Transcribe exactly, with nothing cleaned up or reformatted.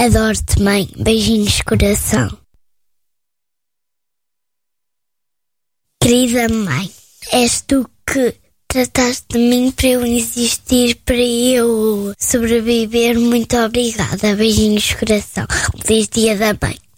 Adoro-te, mãe. Beijinhos, coração. Querida mãe, és tu que trataste de mim para eu existir, para eu sobreviver. Muito obrigada. Beijinhos, coração. Feliz Dia da Mãe.